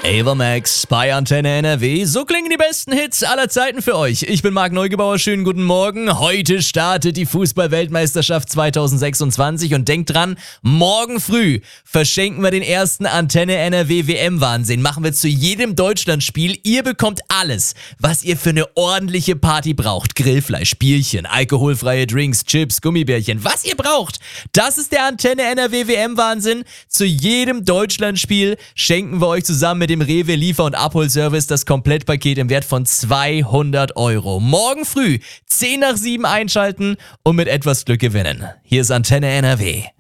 Ava Max bei Antenne NRW. So klingen die besten Hits aller Zeiten für euch. Ich bin Marc Neugebauer, schönen guten Morgen. Heute startet die Fußball-Weltmeisterschaft 2026 und denkt dran, morgen früh verschenken wir den ersten Antenne NRW WM-Wahnsinn. Machen wir zu jedem Deutschlandspiel. Ihr bekommt alles, was ihr für eine ordentliche Party braucht. Grillfleisch, Bierchen, alkoholfreie Drinks, Chips, Gummibärchen. Was ihr braucht, das ist der Antenne NRW WM-Wahnsinn. Zu jedem Deutschlandspiel schenken wir euch zusammen mit dem Rewe Liefer- und Abholservice das Komplettpaket im Wert von 200 Euro. Morgen früh 6:50 einschalten und mit etwas Glück gewinnen. Hier ist Antenne NRW.